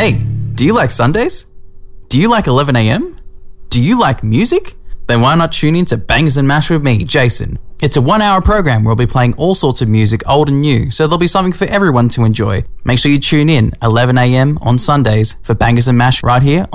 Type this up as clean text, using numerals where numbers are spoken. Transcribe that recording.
Hey, do you like Sundays? Do you like 11am? Do you like music? Then why not tune in to Bangers and Mash with me, Jason? It's a 1-hour program where I'll be playing all sorts of music, old and new, so there'll be something for everyone to enjoy. Make sure you tune in 11am on Sundays for Bangers and Mash right here